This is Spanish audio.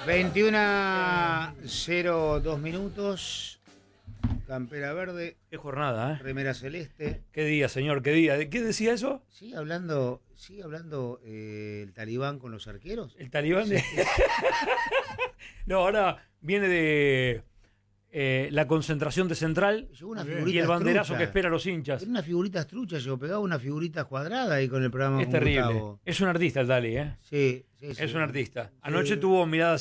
21:02 minutos. Campera verde. Qué jornada, ¿eh? Remera celeste. Qué día, señor, qué día. ¿De qué decía eso? ¿Sigue hablando el talibán con los arqueros? El talibán de... No, ahora viene de la concentración de Central y el banderazo trucha. que espera a los hinchas. Era unas figuritas truchas, yo pegaba unas figuritas cuadradas ahí con el programa. Es con terrible. Gustavo. Es un artista el Dali, ¿eh? Sí. Es un artista. Anoche tuvo miradas